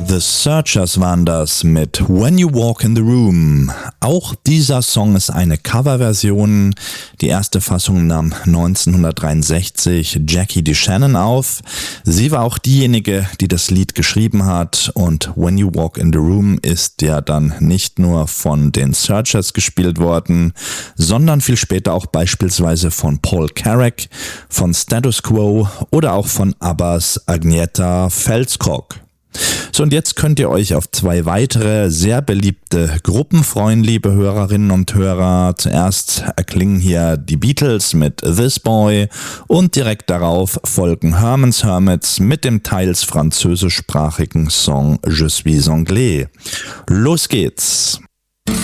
The Searchers waren das mit When You Walk in the Room. Auch dieser Song ist eine Coverversion. Die erste Fassung nahm 1963 Jackie DeShannon auf. Sie war auch diejenige, die das Lied geschrieben hat, und When You Walk in the Room ist ja dann nicht nur von den Searchers gespielt worden, sondern viel später auch beispielsweise von Paul Carrack, von Status Quo oder auch von ABBAs Agnieszka Felskog. So, und jetzt könnt ihr euch auf zwei weitere sehr beliebte Gruppen freuen, liebe Hörerinnen und Hörer. Zuerst erklingen hier die Beatles mit This Boy und direkt darauf folgen Herman's Hermits mit dem teils französischsprachigen Song Je suis anglais. Los geht's!